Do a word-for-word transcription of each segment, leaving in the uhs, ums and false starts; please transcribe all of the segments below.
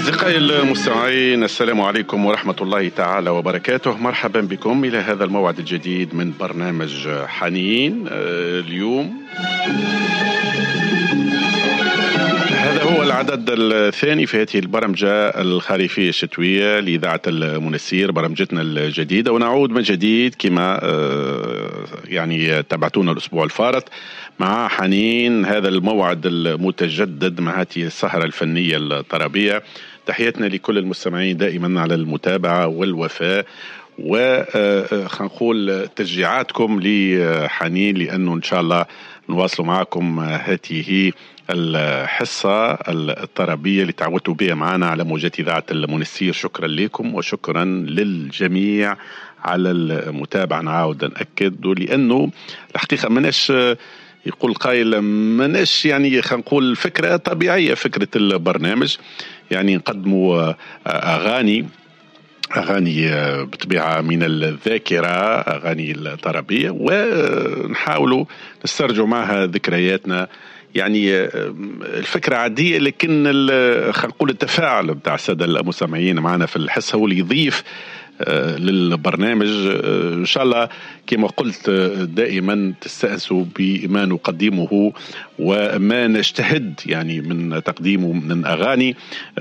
أصدقائي المستمعين، السلام عليكم ورحمة الله تعالى وبركاته. مرحبا بكم إلى هذا الموعد الجديد من برنامج حنين. اليوم هذا هو العدد الثاني في هذه البرمجة الخريفية الشتوية لإذاعة المنسير، برمجتنا الجديدة، ونعود من جديد كما يعني تابعتونا الأسبوع الفارط مع حنين، هذا الموعد المتجدد مع هذه السهرة الفنية الطربية. تحياتنا لكل المستمعين دائما على المتابعة والوفاء، وخنقول تشجيعاتكم لحنين، لأنه إن شاء الله نواصل معكم هذه الحصة الطربية اللي تعودتوا بها معنا على موجات إذاعة المنسير. شكرا لكم وشكرا للجميع على المتابعة. نعاود نأكد، لأنه الحقيقة مناش يقول قائل مناش يعني خلينا نقول فكرة طبيعية، فكرة البرنامج يعني نقدموا أغاني أغاني بطبيعة من الذاكرة، أغاني الطربية، ونحاولوا نسترجع معها ذكرياتنا. يعني الفكرة عادية، لكن خلينا نقول التفاعل بتاع السادة المستمعين معنا في الحصة هو اللي يضيف للبرنامج. إن شاء الله كما قلت دائما تستأنسوا بما نقدمه وما نجتهد يعني من تقديمه من أغاني،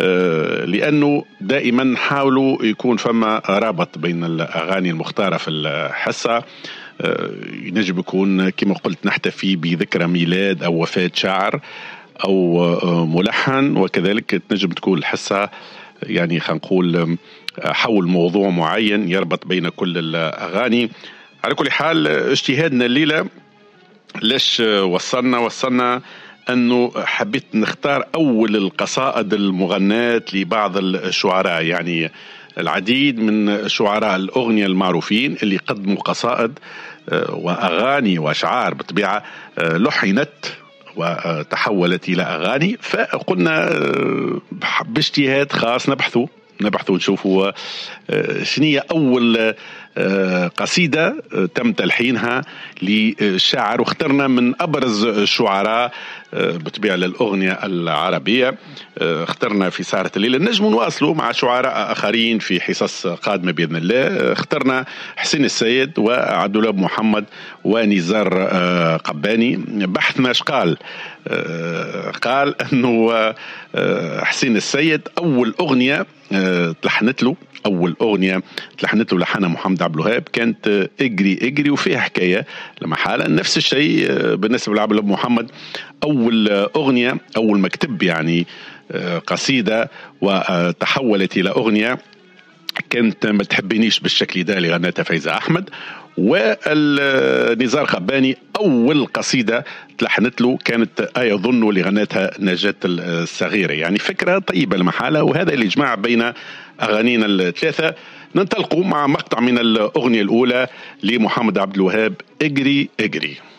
لأنه دائما نحاولوا يكون فما رابط بين الأغاني المختارة في الحصة. ينجم يكون كما قلت نحتفي بذكرى ميلاد أو وفاة شاعر أو ملحن، وكذلك تنجم تكون الحصة يعني خلينا نقول حول موضوع معين يربط بين كل الأغاني. على كل حال اجتهادنا الليلة ليش وصلنا وصلنا أنه حبيت نختار أول القصائد المغناة لبعض الشعراء، يعني العديد من شعراء الأغنية المعروفين اللي قدموا قصائد وأغاني وأشعار بطبيعة لحنت وتحولت إلى أغاني. فقلنا باجتهاد خاص نبحثوا نبحثوا نشوفوا شنية أول قصيدة تم تلحينها للشاعر، واخترنا من أبرز الشعراء بطبيعة للأغنية العربية. اخترنا في سهرة الليلة، نجم نواصلوا مع شعراء آخرين في حصص قادمة بإذن الله. اخترنا حسين السيد وعبد الله محمد ونزار قباني. بحثنا شقال قال أنه حسين السيد أول أغنية تلحنت له أول أغنية تلحنت له لحنها محمد عبد الوهاب كانت اجري اجري، وفيها حكاية لما حالة. نفس الشيء بالنسبة لعبد الله محمد، أول أغنية أول مكتب يعني قصيدة وتحولت إلى أغنية كانت ما تحبينيش بالشكل ده اللي غنتها فايزة أحمد. ونزار قباني أول قصيدة تلحنت له كانت أيظن اللي غنتها نجاة الصغيرة. يعني فكرة طيبة المحالة، وهذا اللي جمع بين أغانينا الثلاثة. ننطلقوا مع مقطع من الأغنية الأولى لمحمد عبد الوهاب، اجري اجري.